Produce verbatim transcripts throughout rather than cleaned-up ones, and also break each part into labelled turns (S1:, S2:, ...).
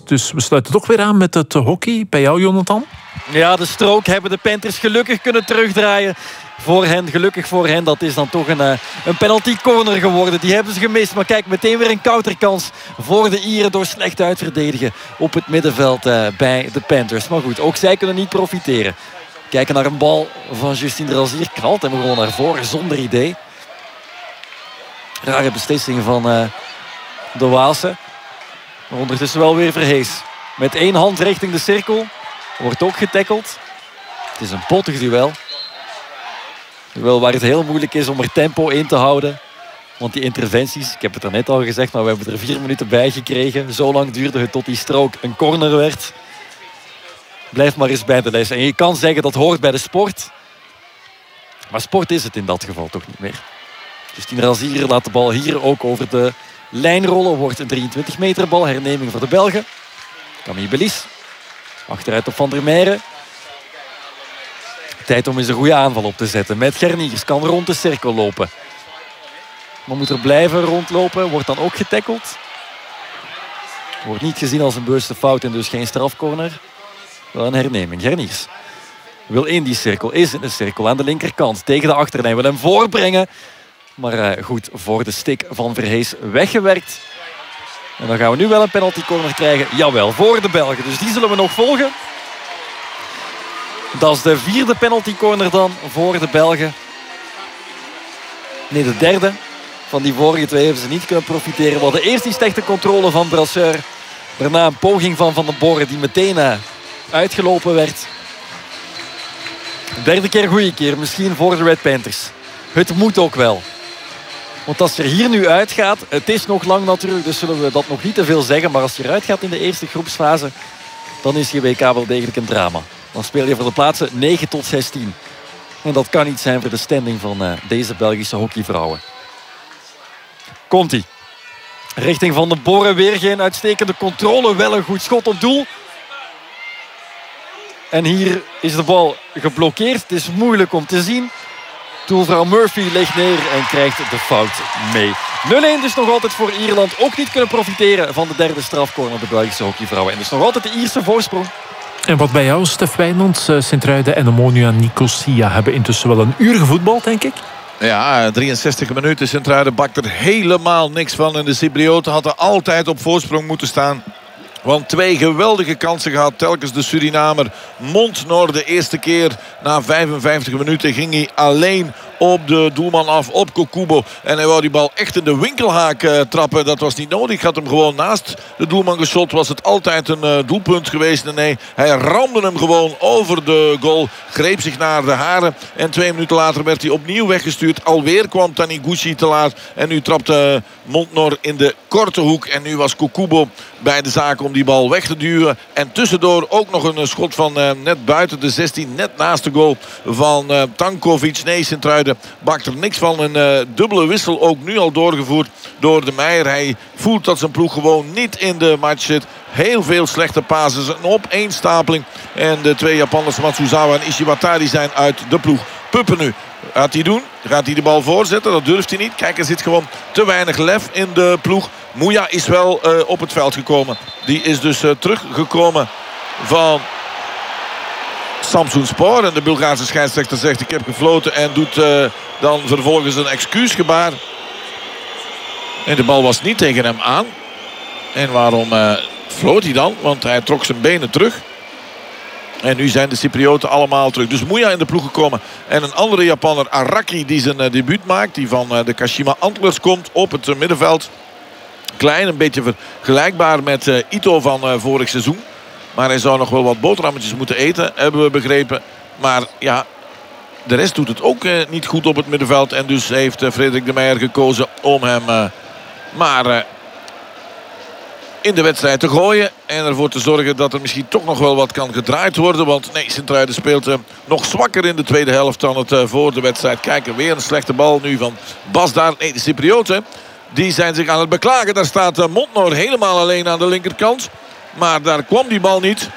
S1: Dus we sluiten toch weer aan met het hockey. Bij jou, Jonathan?
S2: Ja, de strook hebben de Panthers gelukkig kunnen terugdraaien. Voor hen, gelukkig voor hen. Dat is dan toch een, een penalty corner geworden. Die hebben ze gemist. Maar kijk, meteen weer een counterkans voor de Ieren door slecht uitverdedigen op het middenveld uh, bij de Panthers. Maar goed, ook zij kunnen niet profiteren. Kijken naar een bal van Justine Razier. Knalt hem gewoon naar voren zonder idee. Rare beslissing van uh, de Waalse. Maar ondertussen wel weer Verhees. Met één hand richting de cirkel. Wordt ook getackeld. Het is een pottig duel. Duel waar het heel moeilijk is om er tempo in te houden. Want die interventies, ik heb het er net al gezegd, maar we hebben er vier minuten bij gekregen. Zo lang duurde het tot die strook een corner werd. Blijf maar eens bij de les. En je kan zeggen dat hoort bij de sport. Maar sport is het in dat geval toch niet meer. Justine Razier laat de bal hier ook over de lijn rollen. Wordt een drieëntwintig meter bal. Herneming voor de Belgen. Camille Belis. Achteruit op Van der Meijeren. Tijd om eens een goede aanval op te zetten. Met Gerniers kan rond de cirkel lopen. Maar moet er blijven rondlopen. Wordt dan ook getackeld. Wordt niet gezien als een bewuste fout en dus geen strafcorner. Wel een herneming. Gerniers wil in die cirkel. Is in de cirkel aan de linkerkant. Tegen de achterlijn. Wil hem voorbrengen. Maar uh, goed voor de stick van Verhees weggewerkt. En dan gaan we nu wel een penalty corner krijgen. Jawel, voor de Belgen. Dus die zullen we nog volgen. Dat is de vierde penalty corner dan voor de Belgen. Nee, de derde. Van die vorige twee hebben ze niet kunnen profiteren. We hadden eerst die slechte controle van Brasseur. Daarna een poging van Van den Borre die meteen uh, uitgelopen werd. Derde keer goede keer. Misschien voor de Red Panthers. Het moet ook wel. Want als je er hier nu uitgaat, het is nog lang natuurlijk, dus zullen we dat nog niet te veel zeggen. Maar als je eruit gaat in de eerste groepsfase, dan is je W K wel degelijk een drama. Dan speel je voor de plaatsen negen tot zestien. En dat kan niet zijn voor de standing van uh, deze Belgische hockeyvrouwen. Komt-ie. Richting Van den Borre, weer geen uitstekende controle. Wel een goed schot op doel. En hier is de bal geblokkeerd. Het is moeilijk om te zien. Doelvrouw Murphy legt neer en krijgt de fout mee. nul-één dus nog altijd voor Ierland. Ook niet kunnen profiteren van de derde strafcorner de Belgische hockeyvrouwen. En dus nog altijd de Ierse voorsprong.
S1: En wat bij jou, Stef Wijnands, Sint-Truiden en Omonia Nicosia hebben intussen wel een uur gevoetbald, denk ik.
S3: Ja, drieënzestig minuten. Sint-Truiden bakt er helemaal niks van. En de Cyprioten hadden altijd op voorsprong moeten staan. Want twee geweldige kansen gehad. Telkens de Surinamer Montnor de eerste keer. Na vijfenvijftig minuten ging hij alleen op de doelman af, op Kokubo. En hij wou die bal echt in de winkelhaak uh, trappen. Dat was niet nodig. Had hem gewoon naast de doelman geschot. Was het altijd een uh, doelpunt geweest. En nee, hij ramde hem gewoon over de goal. Greep zich naar de haren. En twee minuten later werd hij opnieuw weggestuurd. Alweer kwam Taniguchi te laat. En nu trapte Montnor in de korte hoek. En nu was Kokubo bij de zaak om die bal weg te duwen. En tussendoor ook nog een schot van uh, net buiten de zestien. Net naast de goal van uh, Tankovic. Nee, Sint-Truiden bakt er niks van. Een uh, dubbele wissel ook nu al doorgevoerd door de Meijer. Hij voelt dat zijn ploeg gewoon niet in de match zit. Heel veel slechte passes. Een opeenstapeling. En de twee Japanners, Matsuzawa en Ishiwatari, zijn uit de ploeg. Puppen nu. Gaat hij doen? Gaat hij de bal voorzetten? Dat durft hij niet. Kijk, er zit gewoon te weinig lef in de ploeg. Mouya is wel uh, op het veld gekomen. Die is dus uh, teruggekomen van Samsun Spor. En de Bulgaarse scheidsrechter zegt: ik heb gefloten. En doet uh, dan vervolgens een excuusgebaar. En de bal was niet tegen hem aan. En waarom uh, floot hij dan? Want hij trok zijn benen terug. En nu zijn de Cyprioten allemaal terug. Dus Mouya in de ploeg gekomen. En een andere Japanner, Araki, die zijn uh, debuut maakt. Die van uh, de Kashima Antlers komt op het uh, middenveld. Klein, een beetje vergelijkbaar met uh, Ito van uh, vorig seizoen. Maar hij zou nog wel wat boterhammetjes moeten eten, hebben we begrepen. Maar ja, de rest doet het ook uh, niet goed op het middenveld. En dus heeft uh, Frederik de Meijer gekozen om hem uh, maar uh, in de wedstrijd te gooien. En ervoor te zorgen dat er misschien toch nog wel wat kan gedraaid worden. Want nee, Sint-Truiden speelt uh, nog zwakker in de tweede helft dan het uh, voor de wedstrijd. Kijken, weer een slechte bal nu van Bas daar. Nee, de Cyprioten, die zijn zich aan het beklagen. Daar staat uh, Montnor helemaal alleen aan de linkerkant. Maar daar kwam die bal niet.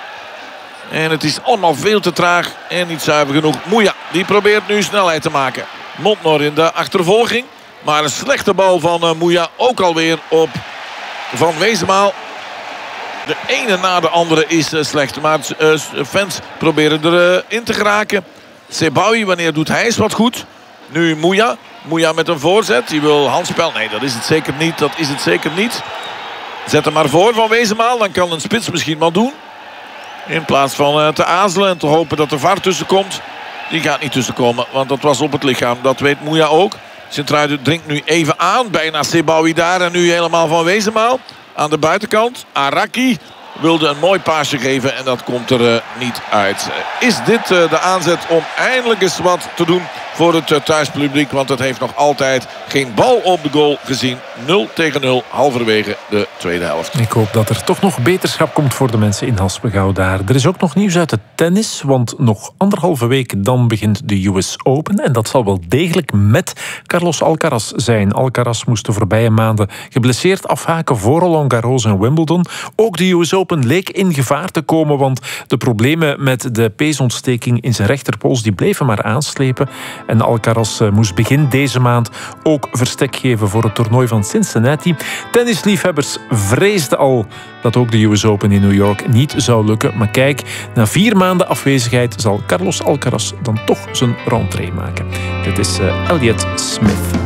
S3: En het is allemaal veel te traag en niet zuiver genoeg. Mouya, die probeert nu snelheid te maken. Montnor in de achtervolging. Maar een slechte bal van uh, Mouya ook alweer op Van Wezenmaal. De ene na de andere is uh, slecht. Maar uh, fans proberen erin uh, te geraken. Sebaoui, wanneer doet hij eens wat goed? Nu Mouya. Mouya met een voorzet. Die wil handspel. Nee, dat is het zeker niet. Dat is het zeker niet. Zet hem maar voor van Wezenmaal. Dan kan een spits misschien wat doen. In plaats van uh, te aarzelen en te hopen dat er V A R tussenkomt. Die gaat niet tussenkomen, want dat was op het lichaam. Dat weet Mouya ook. Sint-Truiden dringt nu even aan. Bijna Sebaoui daar en nu helemaal van Wezenmaal. Aan de buitenkant. Araki wilde een mooi paasje geven en dat komt er uh, niet uit. Uh, is dit uh, de aanzet om eindelijk eens wat te doen voor het uh, thuispubliek? Want het heeft nog altijd geen bal op de goal gezien. nul tegen nul, halverwege de tweede helft.
S1: Ik hoop dat er toch nog beterschap komt voor de mensen in Haspengouw daar. Er is ook nog nieuws uit het tennis, want nog anderhalve week dan begint de U S Open. En dat zal wel degelijk met Carlos Alcaraz zijn. Alcaraz moest de voorbije maanden geblesseerd afhaken voor Roland Garros en Wimbledon. Ook de U S Open leek in gevaar te komen, want de problemen met de peesontsteking in zijn rechterpols die bleven maar aanslepen. En Alcaraz moest begin deze maand ook verstek geven voor het toernooi van Cincinnati. Tennisliefhebbers vreesden al dat ook de U S Open in New York niet zou lukken. Maar kijk, na vier maanden afwezigheid zal Carlos Alcaraz dan toch zijn rentrée maken. Dit is uh, Elliott Smith.